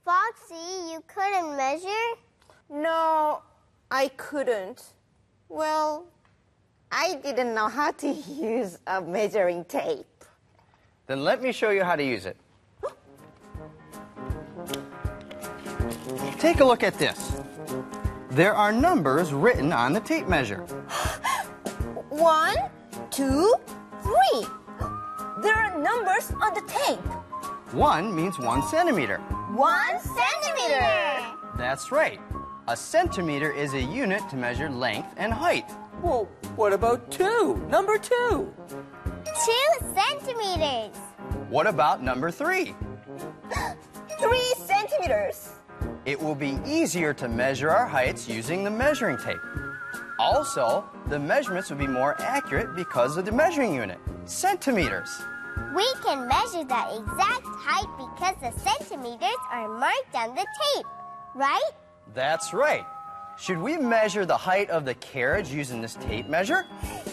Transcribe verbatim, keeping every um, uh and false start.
Foxy, you couldn't measure? No, I couldn't. Well, I didn't know how to use a measuring tape. Then let me show you how to use it. Take a look at this. There are numbers written on the tape measure. One, two, three. There are numbers on the tape. One means one centimeter. One centimeter. That's right. A centimeter is a unit to measure length and height. Well, what about two? Number two. Two centimeters. What about number three? Three centimeters. It will be easier to measure our heights using the measuring tape. Also, the measurements will be more accurate because of the measuring unit, centimeters. We can measure the exact height because the centimeters are marked on the tape, right? That's right. Should we measure the height of the carriage using this tape measure?